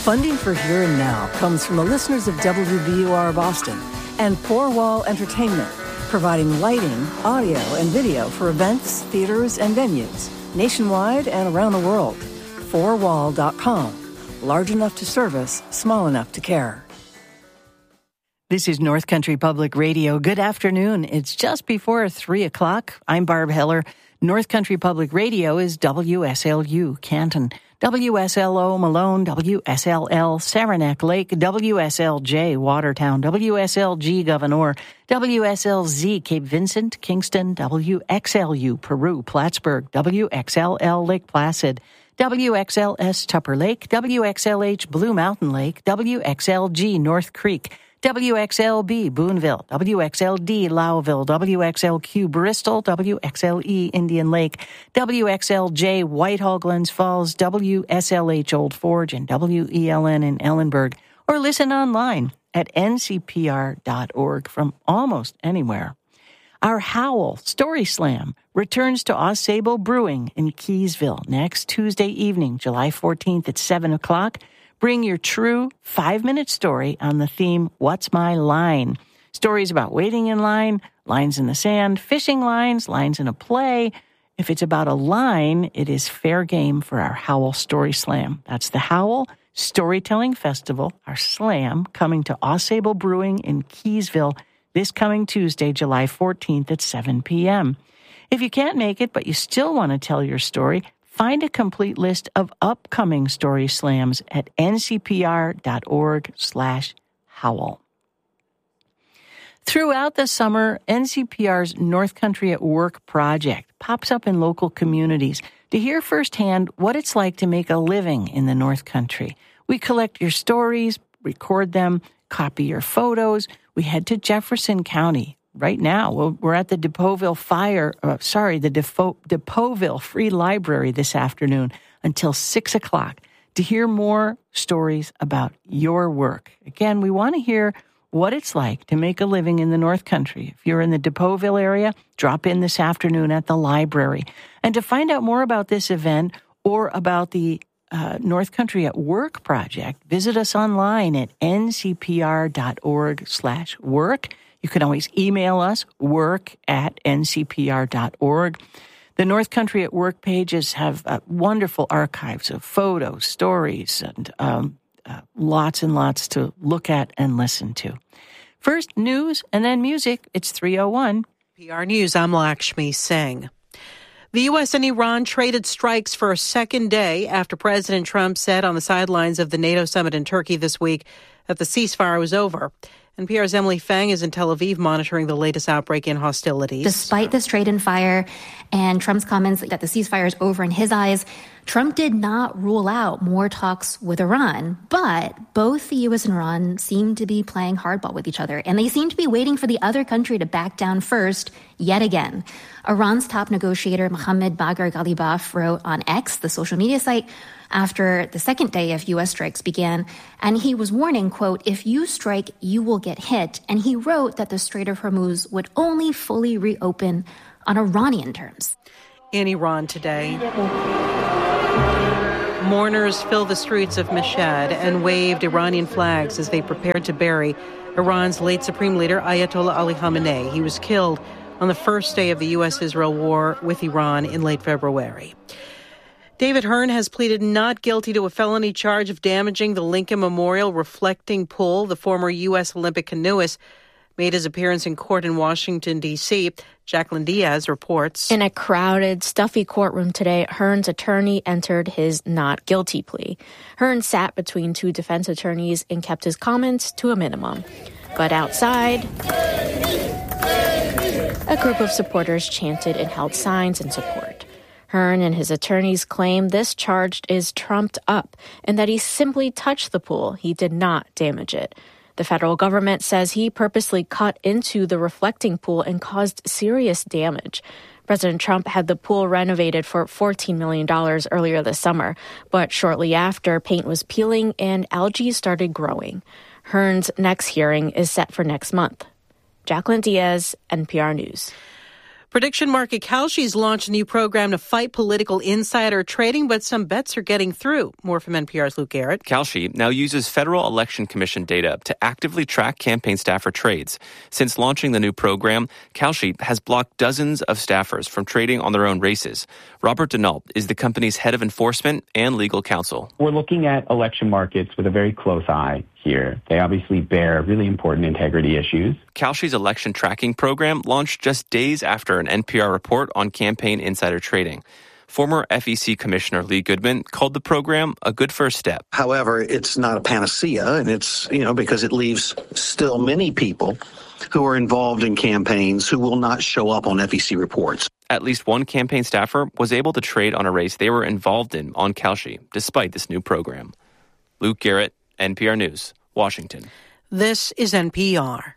Funding for Here and Now comes from the listeners of WBUR Boston and Four Wall Entertainment, providing lighting, audio, and video for events, theaters, and venues nationwide and around the world. 4wall.com. Large enough to service, small enough to care. This is North Country Public Radio. Good afternoon. It's just before 3 o'clock. I'm Barb Heller. North Country Public Radio is WSLU Canton, WSLO Malone, WSLL Saranac Lake, WSLJ Watertown, WSLG Gouverneur, WSLZ Cape Vincent, Kingston, WXLU Peru, Plattsburgh, WXLL Lake Placid, WXLS Tupper Lake, WXLH Blue Mountain Lake, WXLG North Creek, WXLB Boonville, WXLD Lowville, WXLQ Bristol, WXLE Indian Lake, WXLJ Whitehall Glens Falls, WSLH Old Forge, and WELN in Ellenburg. Or listen online at ncpr.org from almost anywhere. Our Howl Story Slam returns to AuSable Brewing in Keysville next Tuesday evening, July 14th at 7 o'clock. Bring your true 5-minute story on the theme, What's My Line? Stories about waiting in line, lines in the sand, fishing lines, lines in a play. If it's about a line, it is fair game for our Howl Story Slam. That's the Howl Storytelling Festival, our slam, coming to AuSable Brewing in Keysville this coming Tuesday, July 14th at 7 p.m. If you can't make it, but you still want to tell your story, find a complete list of upcoming story slams at ncpr.org/howl. Throughout the summer, NCPR's North Country at Work project pops up in local communities to hear firsthand what it's like to make a living in the North Country. We collect your stories, record them, copy your photos. We head to Jefferson County. Right now, we're at the Depauville Depauville Free Library this afternoon until 6 o'clock to hear more stories about your work. Again, we want to hear what it's like to make a living in the North Country. If you're in the Depauville area, drop in this afternoon at the library. And to find out more about this event or about the North Country at Work project, visit us online at ncpr.org/work. You can always email us, work@ncpr.org. The North Country at Work pages have wonderful archives of photos, stories, and lots and lots to look at and listen to. First, news, and then music. It's 3:01. PR News, I'm Lakshmi Singh. The U.S. and Iran traded strikes for a second day after President Trump said on the sidelines of the NATO summit in Turkey this week that the ceasefire was over. NPR's Emily Fang is in Tel Aviv monitoring the latest outbreak in hostilities. Despite this trade and fire and Trump's comments that the ceasefire is over in his eyes, Trump did not rule out more talks with Iran. But both the U.S. and Iran seem to be playing hardball with each other, and they seem to be waiting for the other country to back down first yet again. Iran's top negotiator, Mohammad Bagher Ghalibaf, wrote on X, the social media site, after the second day of U.S. strikes began, and he was warning, quote, if you strike, you will get hit. And he wrote that the Strait of Hormuz would only fully reopen on Iranian terms. In Iran today, mourners filled the streets of Mashhad and waved Iranian flags as they prepared to bury Iran's late supreme leader, Ayatollah Ali Khamenei. He was killed on the first day of the U.S.-Israel war with Iran in late February. David Hearn has pleaded not guilty to a felony charge of damaging the Lincoln Memorial reflecting pool. The former U.S. Olympic canoeist made his appearance in court in Washington, D.C. Jacqueline Diaz reports. In a crowded, stuffy courtroom today, Hearn's attorney entered his not guilty plea. Hearn sat between two defense attorneys and kept his comments to a minimum. But outside, a group of supporters chanted and held signs in support. Hearn and his attorneys claim this charge is trumped up and that he simply touched the pool. He did not damage it. The federal government says he purposely cut into the reflecting pool and caused serious damage. President Trump had the pool renovated for $14 million earlier this summer, but shortly after, paint was peeling and algae started growing. Hearn's next hearing is set for next month. Jacqueline Diaz, NPR News. Prediction market Kalshi's launched a new program to fight political insider trading, but some bets are getting through. More from NPR's Luke Garrett. Kalshi now uses Federal Election Commission data to actively track campaign staffer trades. Since launching the new program, Kalshi has blocked dozens of staffers from trading on their own races. Robert Denault is the company's head of enforcement and legal counsel. We're looking at election markets with a very close eye here. They obviously bear really important integrity issues. Kalshi's election tracking program launched just days after an NPR report on campaign insider trading. Former FEC Commissioner Lee Goodman called the program a good first step. However, it's not a panacea, and it's, because it leaves still many people who are involved in campaigns who will not show up on FEC reports. At least one campaign staffer was able to trade on a race they were involved in on Kalshi, despite this new program. Luke Garrett, NPR News, Washington. This is NPR.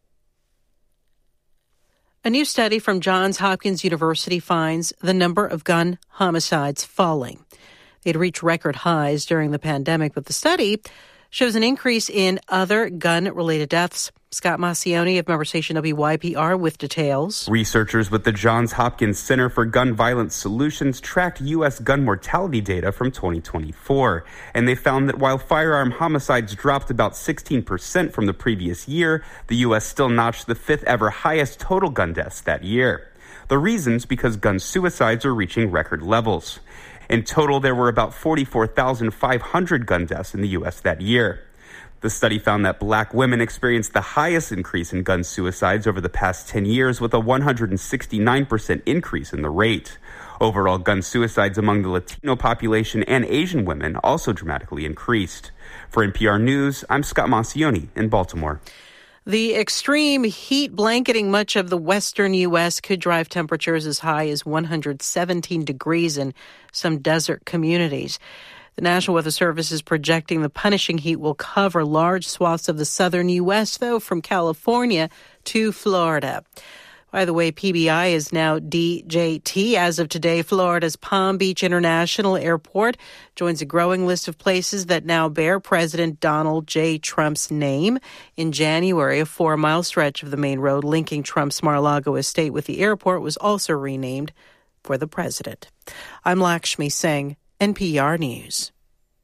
A new study from Johns Hopkins University finds the number of gun homicides falling. They'd reached record highs during the pandemic, but the study shows an increase in other gun-related deaths. Scott Maucione of member station WYPR with details. Researchers with the Johns Hopkins Center for Gun Violence Solutions tracked U.S. gun mortality data from 2024, and they found that while firearm homicides dropped about 16% from the previous year, the U.S. still notched the fifth ever highest total gun deaths that year. The reason's because gun suicides are reaching record levels. In total, there were about 44,500 gun deaths in the U.S. that year. The study found that black women experienced the highest increase in gun suicides over the past 10 years, with a 169% increase in the rate. Overall, gun suicides among the Latino population and Asian women also dramatically increased. For NPR News, I'm Scott Maucione in Baltimore. The extreme heat blanketing much of the western U.S. could drive temperatures as high as 117 degrees in some desert communities. The National Weather Service is projecting the punishing heat will cover large swaths of the southern U.S., though, from California to Florida. By the way, PBI is now DJT. As of today, Florida's Palm Beach International Airport joins a growing list of places that now bear President Donald J. Trump's name. In January, a 4-mile stretch of the main road linking Trump's Mar-a-Lago estate with the airport was also renamed for the president. I'm Lakshmi Singh, NPR News.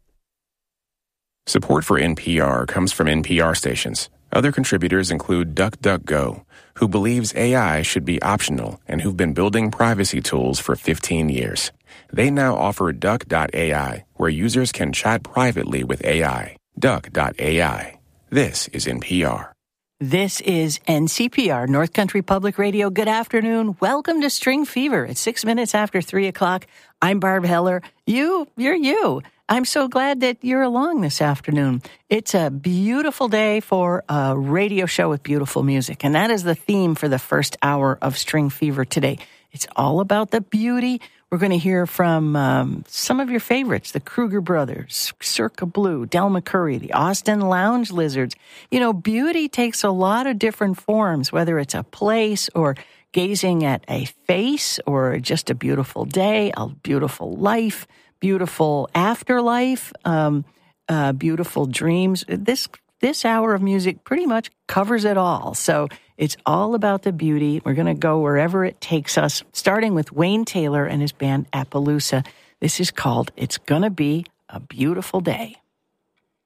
Support for NPR comes from NPR stations. Other contributors include DuckDuckGo, who believes AI should be optional and who've been building privacy tools for 15 years. They now offer Duck.ai, where users can chat privately with AI. Duck.ai. This is NPR. This is NCPR, North Country Public Radio. Good afternoon. Welcome to String Fever. It's 6 minutes after 3 o'clock. I'm Barb Heller. You're you. I'm so glad that you're along this afternoon. It's a beautiful day for a radio show with beautiful music, and that is the theme for the first hour of String Fever today. It's all about the beauty. We're going to hear from some of your favorites, the Kruger Brothers, Circa Blue, Del McCoury, the Austin Lounge Lizards. You know, beauty takes a lot of different forms, whether it's a place or gazing at a face or just a beautiful day, a beautiful life, beautiful afterlife, beautiful dreams. This hour of music pretty much covers it all. So it's all about the beauty. We're going to go wherever it takes us, starting with Wayne Taylor and his band Appaloosa. This is called It's Gonna Be a Beautiful Day.